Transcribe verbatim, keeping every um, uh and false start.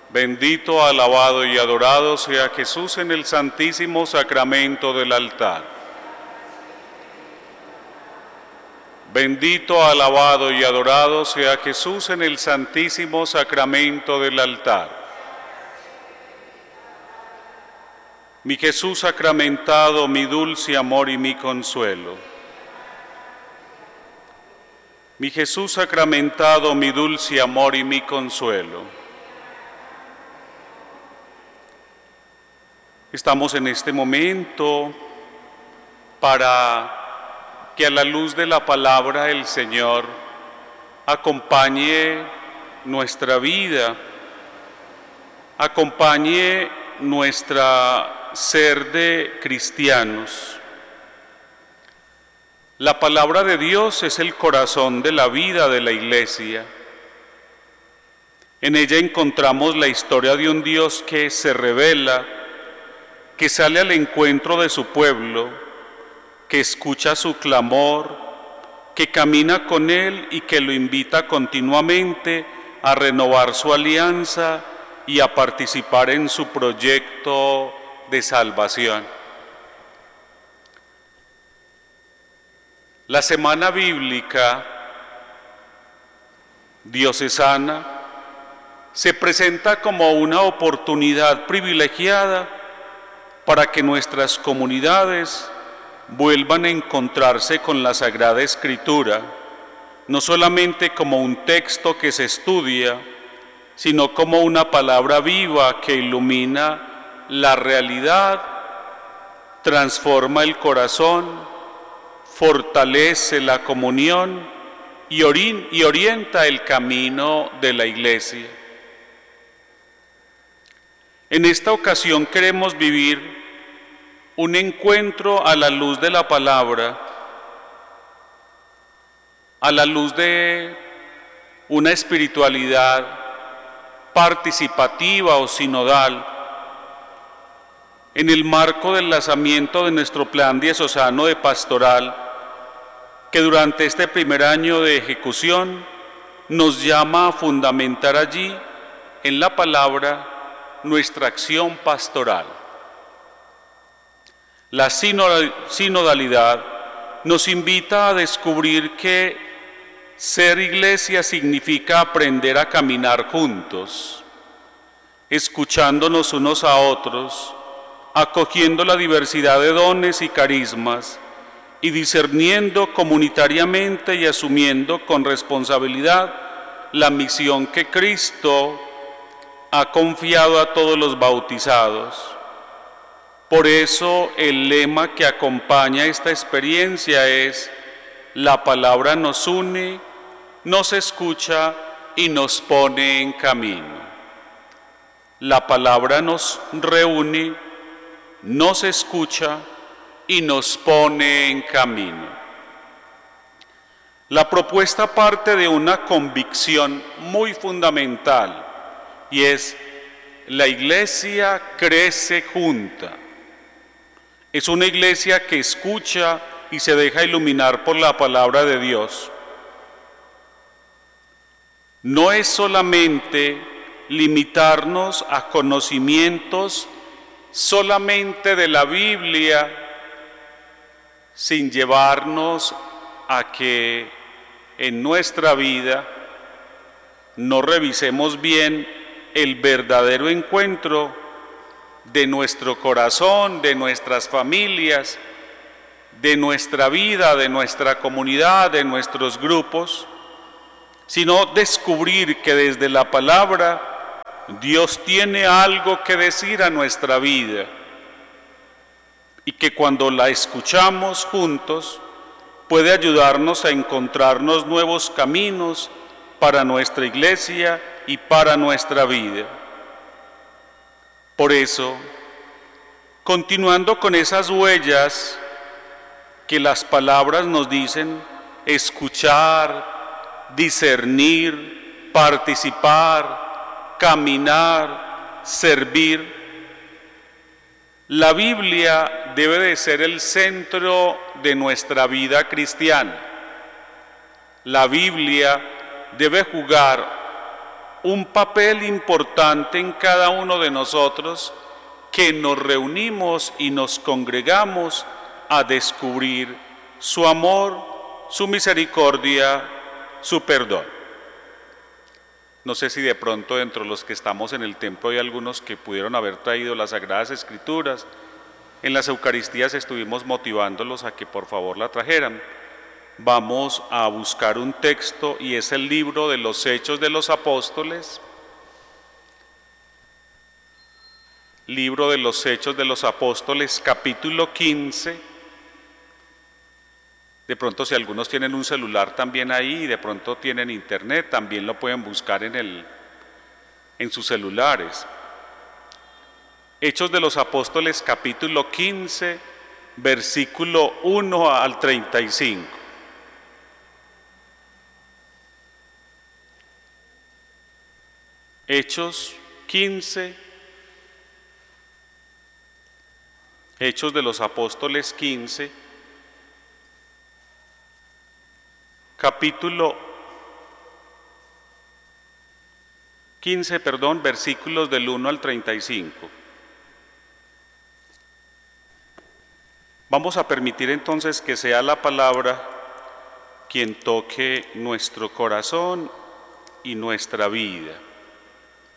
Bendito, alabado y adorado sea Jesús en el santísimo sacramento del altar. Bendito, alabado y adorado sea Jesús en el santísimo sacramento del altar. Mi Jesús sacramentado, mi dulce amor y mi consuelo. Mi Jesús sacramentado, mi dulce amor y mi consuelo. Estamos en este momento para que a la luz de la palabra el Señor acompañe nuestra vida, acompañe nuestra ser de cristianos. La palabra de Dios es el corazón de la vida de la Iglesia. En ella encontramos la historia de un Dios que se revela, que sale al encuentro de su pueblo, que escucha su clamor, que camina con él y que lo invita continuamente a renovar su alianza y a participar en su proyecto de salvación. La semana bíblica diocesana se presenta como una oportunidad privilegiada para que nuestras comunidades vuelvan a encontrarse con la Sagrada Escritura, no solamente como un texto que se estudia, sino como una palabra viva que ilumina la realidad, transforma el corazón, fortalece la comunión y, ori- y orienta el camino de la Iglesia. En esta ocasión queremos vivir un encuentro a la luz de la palabra, a la luz de una espiritualidad participativa o sinodal, en el marco del lanzamiento de nuestro plan diocesano de pastoral, que durante este primer año de ejecución nos llama a fundamentar allí, en la palabra, nuestra acción pastoral. La sinodalidad nos invita a descubrir que ser iglesia significa aprender a caminar juntos, escuchándonos unos a otros, acogiendo la diversidad de dones y carismas y discerniendo comunitariamente y asumiendo con responsabilidad la misión que Cristo ha confiado a todos los bautizados. Por eso el lema que acompaña esta experiencia es: la palabra nos une, nos escucha y nos pone en camino. La palabra nos reúne, nos escucha y nos pone en camino. La propuesta parte de una convicción muy fundamental y es: la Iglesia crece junta. Es una iglesia que escucha y se deja iluminar por la palabra de Dios. No es solamente limitarnos a conocimientos solamente de la Biblia, sin llevarnos a que en nuestra vida no revisemos bien el verdadero encuentro de nuestro corazón, de nuestras familias, de nuestra vida, de nuestra comunidad, de nuestros grupos, sino descubrir que desde la palabra Dios tiene algo que decir a nuestra vida y que cuando la escuchamos juntos puede ayudarnos a encontrarnos nuevos caminos para nuestra iglesia y para nuestra vida. Por eso, continuando con esas huellas que las palabras nos dicen, escuchar, discernir, participar, caminar, servir, la Biblia debe de ser el centro de nuestra vida cristiana. La Biblia debe jugar un papel importante en cada uno de nosotros que nos reunimos y nos congregamos a descubrir su amor, su misericordia, su perdón. No sé si de pronto dentro de los que estamos en el templo hay algunos que pudieron haber traído las Sagradas Escrituras. En las Eucaristías estuvimos motivándolos a que por favor la trajeran. Vamos a buscar un texto y es el libro de los Hechos de los Apóstoles. Libro de los Hechos de los Apóstoles, capítulo quince. De pronto si algunos tienen un celular también ahí y de pronto tienen internet, también lo pueden buscar en, el, en sus celulares. Hechos de los Apóstoles, capítulo quince, versículo uno al treinta y cinco. Hechos quince, Hechos de los Apóstoles quince, capítulo quince, perdón, versículos del uno al treinta y cinco. Vamos a permitir entonces que sea la palabra quien toque nuestro corazón y nuestra vida.